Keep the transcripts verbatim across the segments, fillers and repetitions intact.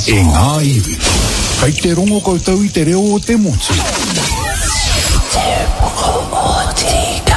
E ngā iwi, kai te rongo koutou I te reo o te motu. Te upoko o tika.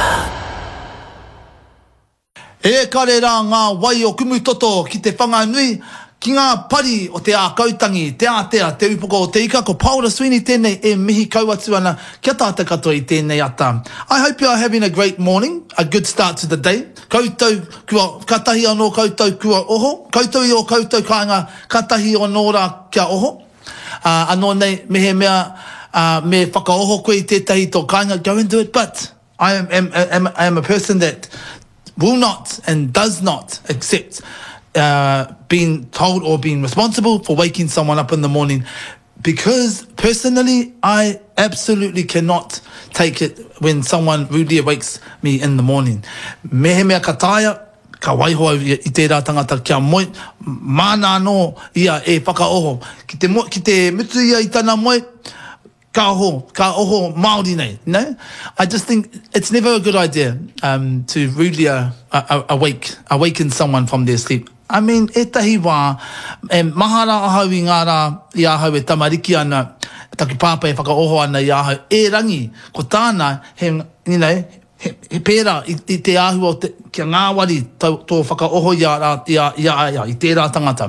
E kare rā ngā wai o kumu toto ki te whanganui, ki ngā pari o te ākautangi, te ātea, te upoko o te ika, ko Paula Sweeney tēnei e mihi kauatu ana, kia tāta katoa I tēnei ata. I hope you are having a great morning, a good start to the day. Koutou, kua katahi anō koutou kua oho, koutou I o koutou kāinga, katahi anō rā kia oho. Uh, anō nei, mehe mea, uh, me whakaoho koe I tētahi tō kāinga, go and do it, but I am, am, am, I am a person that will not and does not accept uh, being told or being responsible for waking someone up in the morning, because personally I absolutely cannot take it when someone rudely wakes me in the morning. Mehe mea kataia, ka waihoa I tērā tangata kia moe, mana no ia e whakaoho. Ki te, mo, ki te mutu ia I tana moe, ka oho, ka oho Māori nei, you know? I just think it's never a good idea um, to rudely uh, uh, awake, awaken someone from their sleep. I mean, e tahi wā, e mahara ahau I ngā rā, I ahau e tamariki ana, taki pāpa e whakaoho ana I ahau, e rangi, ko tāna, he, you know, he, he pērā I, I te ahu o te, kia ngā wari tō, tō whakaoho ia rā, ia, ia, ia, I tērā tangata.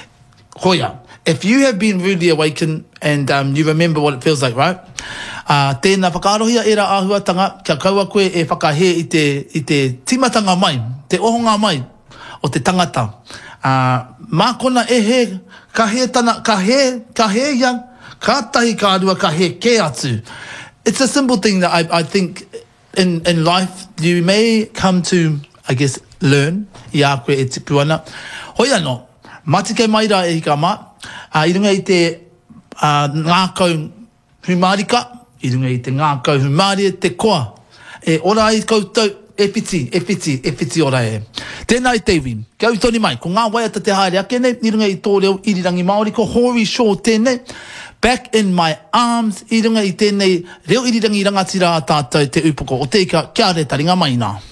Hoia. If you have been rudely awakened and um, you remember what it feels like, right? Uh, tēnā whakaarohia e rā āhuatanga, kia kaua koe e whakahe I te, I te timatanga mai, te ohonga mai o te tangata. Uh, mā kona e he, ka he tana, ka he, ka he ia, ka tahi ka arua, ka he ke atu. It's a simple thing that I, I think in, in life you may come to, I guess, learn, I a koe e tipu ana. Hoia no, matike mai rā e hika mā, Uh, I runga I te uh, ngākau humarika, I runga I te ngākau humari te koa. E ora I koutou, e piti, e piti, e piti ora e. Tēnā I tewi, kia utoni mai, ko ngā waiata te haere ake nei, I runga I tō reo irirangi Māori, ko Hori Shaw tēnei. Back in my arms, I runga I tēnei reo irirangi rangatira a tātou te upoko o te ika, kia re taringa mai nā.